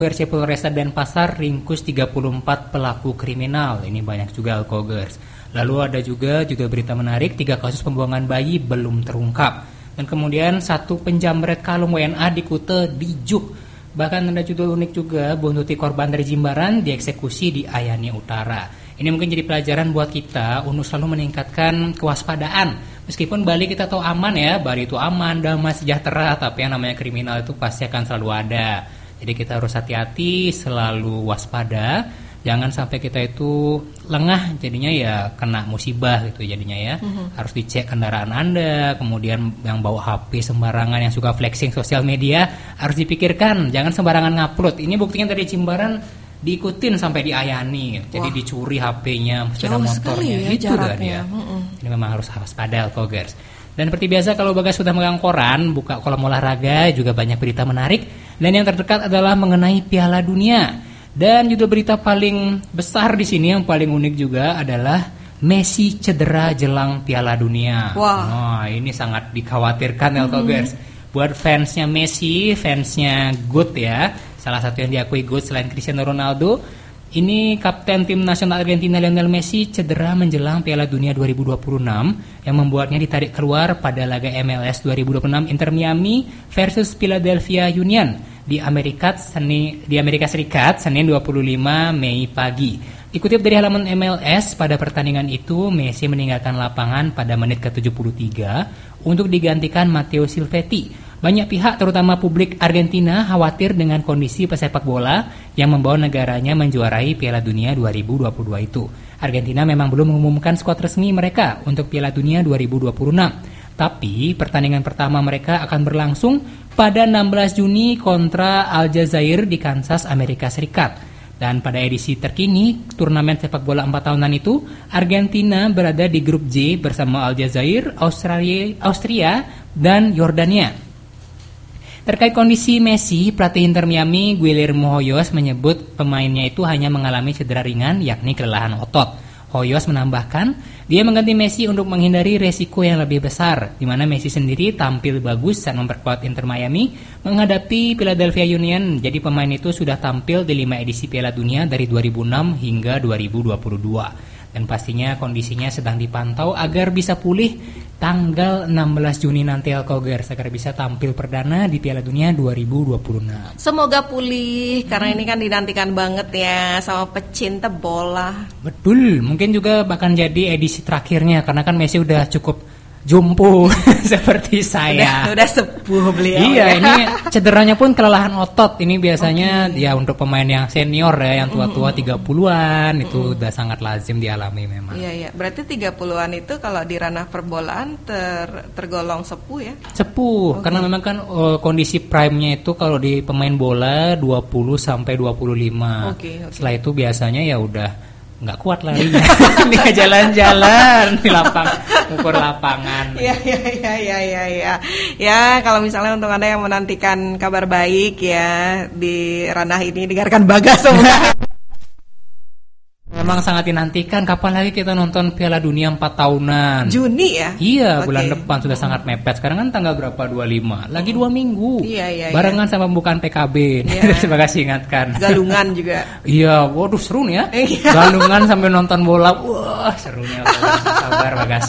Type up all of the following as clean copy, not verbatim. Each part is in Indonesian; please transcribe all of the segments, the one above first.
RC Polresta Denpasar ringkus 34 pelaku kriminal. Ini banyak juga Alkogers. Lalu ada juga berita menarik, 3 kasus pembuangan bayi belum terungkap. Dan kemudian 1 penjamret kalung WNA di Kute dijuk. Bahkan ada judul unik juga, buntuti korban dari Jimbaran dieksekusi di Ayani Utara. Ini mungkin jadi pelajaran buat kita untuk selalu meningkatkan kewaspadaan. Meskipun Bali kita tahu aman ya, Bali itu aman, damai, sejahtera, tapi yang namanya kriminal itu pasti akan selalu ada. Jadi kita harus hati-hati, selalu waspada. Jangan sampai kita itu lengah, jadinya ya kena musibah gitu jadinya ya. Harus dicek kendaraan Anda, kemudian yang bawa HP sembarangan, yang suka flexing sosial media, harus dipikirkan, jangan sembarangan ngupload. Ini buktinya dari Jimbaran diikutin sampai di Ayani, jadi dicuri HP-nya, sepeda motornya, ya, gitu kan ya. Ini memang harus waspada Alkogers. Dan seperti biasa kalau Bagas sudah megang koran, buka kolom olahraga, juga banyak berita menarik. Dan yang terdekat adalah mengenai Piala Dunia. Dan judul berita paling besar di sini yang paling unik juga adalah Messi cedera jelang Piala Dunia. Wah, ini sangat dikhawatirkan Alkogers. Buat fansnya Messi, fansnya GOAT ya, salah satu yang diakui GOAT selain Cristiano Ronaldo. Ini Kapten Tim Nasional Argentina Lionel Messi cedera menjelang Piala Dunia 2026 yang membuatnya ditarik keluar pada laga MLS 2026 Inter Miami versus Philadelphia Union di Amerika Serikat Senin 25 Mei pagi. Dikutip dari halaman MLS, pada pertandingan itu Messi meninggalkan lapangan pada menit ke-73 untuk digantikan Matteo Silvetti. Banyak pihak terutama publik Argentina khawatir dengan kondisi pesepak bola yang membawa negaranya menjuarai Piala Dunia 2022 itu. Argentina memang belum mengumumkan skuad resmi mereka untuk Piala Dunia 2026. Tapi pertandingan pertama mereka akan berlangsung pada 16 Juni kontra Aljazair di Kansas, Amerika Serikat. Dan pada edisi terkini turnamen sepak bola 4 tahunan itu, Argentina berada di grup J bersama Aljazair, Austria, dan Yordania. Terkait kondisi Messi, pelatih Inter Miami Guillermo Hoyos menyebut pemainnya itu hanya mengalami cedera ringan yakni kelelahan otot. Hoyos menambahkan, dia mengganti Messi untuk menghindari resiko yang lebih besar, di mana Messi sendiri tampil bagus saat memperkuat Inter Miami menghadapi Philadelphia Union. Jadi pemain itu sudah tampil di 5 edisi Piala Dunia dari 2006 hingga 2022. Dan pastinya kondisinya sedang dipantau agar bisa pulih tanggal 16 Juni nanti Alkogers, agar bisa tampil perdana di Piala Dunia 2026. Semoga pulih karena ini kan dinantikan banget ya sama pecinta bola. Betul, mungkin juga bahkan jadi edisi terakhirnya karena kan Messi udah cukup jumbo seperti saya. Udah sepuh beliau. Iya, ini cederanya pun kelelahan otot. Ini biasanya ya untuk pemain yang senior ya, yang tua-tua 30-an itu udah sangat lazim dialami memang. Iya. Berarti 30-an itu kalau di ranah perbolaan tergolong sepuh ya? Sepuh, karena memang kan kondisi prime-nya itu kalau di pemain bola 20 sampai 25. Setelah itu biasanya ya udah nggak kuat larinya. Dia jalan-jalan di ukur lapangan. Iya. Ya, kalau misalnya untuk Anda yang menantikan kabar baik ya di ranah ini, dengarkan Bagas semua. Memang sangat dinantikan. Kapan lagi kita nonton Piala Dunia 4 tahunan? Juni ya? Iya, bulan depan sudah sangat mepet. Sekarang kan tanggal berapa? 25. Lagi 2 minggu. Iya. Barengan sama pembukaan PKB. Terima kasih ingatkan. Galungan juga. Iya, waduh seru nih ya. Galungan sambil nonton bola. Wah, serunya. Sabar, Bagas.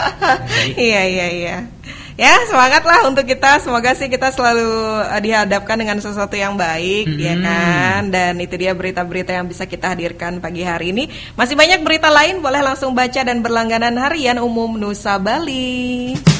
Iya. Ya, semangatlah untuk kita. Semoga sih kita selalu dihadapkan dengan sesuatu yang baik, ya kan. Dan itu dia berita-berita yang bisa kita hadirkan pagi hari ini. Masih banyak berita lain, boleh langsung baca dan berlangganan Harian Umum Nusa Bali.